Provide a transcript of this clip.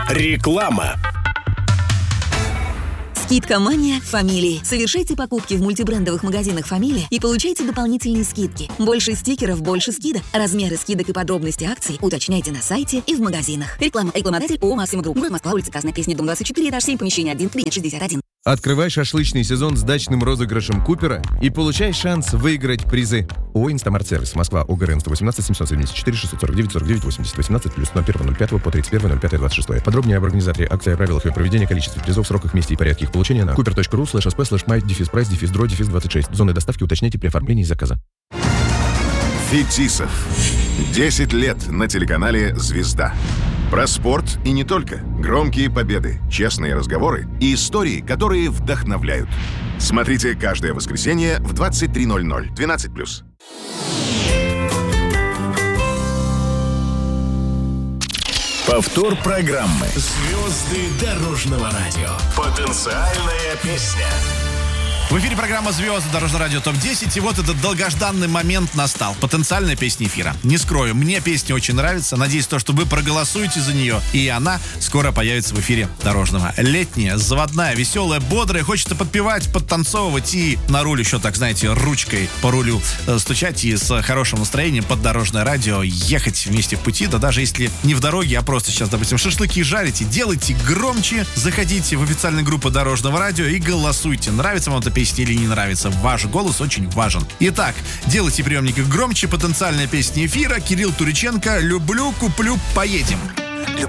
Реклама. Скидка «Мания» «Фамилии». Совершайте покупки в мультибрендовых магазинах «Фамилия» и получайте дополнительные скидки. Больше стикеров, больше скидок. Размеры скидок и подробности акций уточняйте на сайте и в магазинах. Реклама. Рекламодатель ООО «Максима Групп». Город Москва, улица Красная Пресня, дом 24, этаж 7, помещение 1, кабинет 61. Открывай шашлычный сезон с дачным розыгрышем Купера и получай шанс выиграть призы. ООО «Инстамарт-сервис», Москва, ОГРН 118 774 649 49 80 18 плюс 01.05 по 31.05.26. Подробнее об организаторе акции, о правилах ее проведения, количестве призов, сроках, месте и порядке их получения на cooper.ru/sp/my-price-draw-26. Зоны доставки уточняйте при оформлении заказа. Фетисов. 10 лет на телеканале «Звезда». Про спорт и не только. Громкие победы, честные разговоры и истории, которые вдохновляют. Смотрите каждое воскресенье в 23:00. 12+. Повтор программы. Звезды дорожного радио. Потенциальная песня. В эфире программа «Звезды Дорожное радио ТОП-10». И вот этот долгожданный момент настал. Потенциальная песня эфира. Не скрою, мне песня очень нравится. Надеюсь, что вы проголосуете за нее. И она скоро появится в эфире Дорожного. Летняя, заводная, веселая, бодрая. Хочется подпевать, подтанцовывать и на руль еще, так знаете, ручкой по рулю стучать и с хорошим настроением под Дорожное радио ехать вместе в пути. Да даже если не в дороге, а просто сейчас, допустим, шашлыки жарите, делайте громче. Заходите в официальную группу Дорожного радио и голосуйте. Нравится вам эта песня или не нравится? Ваш голос очень важен. Итак, делайте приемники громче. Потенциальная песня эфира. Кирилл Туриченко. «Люблю, куплю, поедем».